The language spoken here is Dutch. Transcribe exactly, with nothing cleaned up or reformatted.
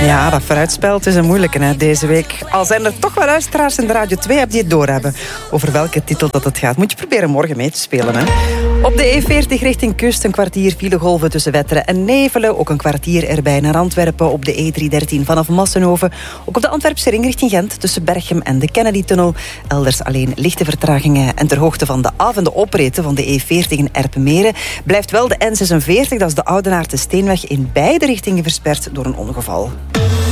Ja, dat vooruitspel is een moeilijke hè, deze week. Al zijn er toch wel luisteraars in de Radio twee app die het doorhebben over welke titel dat het gaat. Moet je proberen morgen mee te spelen. Hè? Op de E veertig richting kust een kwartier filegolven tussen Wetteren en Nevelen. Ook een kwartier erbij naar Antwerpen op de E driehonderddertien vanaf Massenhoven. Ook op de Antwerpse ring richting Gent tussen Berchem en de Kennedy-tunnel. Elders alleen lichte vertragingen. En ter hoogte van de af- en de opritten van de E veertig in Erpenmeren blijft wel de N zesenveertig, dat is de Oudenaardse Steenweg, in beide richtingen versperd door een ongeval.